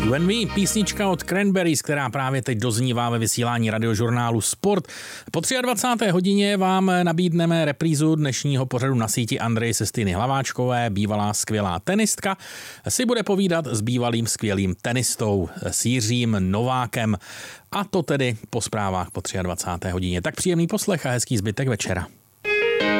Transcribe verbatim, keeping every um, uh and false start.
You and Me, písnička od Cranberries, která právě teď doznívá ve vysílání radiožurnálu Sport. Po dvacáté třetí hodině vám nabídneme reprízu dnešního pořadu Na síti. Andrej Sestiny Hlaváčkové, bývalá skvělá tenistka, si bude povídat s bývalým skvělým tenistou, s Jiřím Novákem. A to tedy po zprávách po dvacáté třetí hodině. Tak příjemný poslech a hezký zbytek večera.